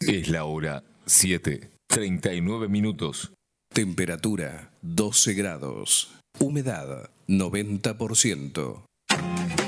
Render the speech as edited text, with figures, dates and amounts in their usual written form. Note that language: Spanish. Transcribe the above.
Es la hora 7:39. Temperatura 12 grados. Humedad 90%.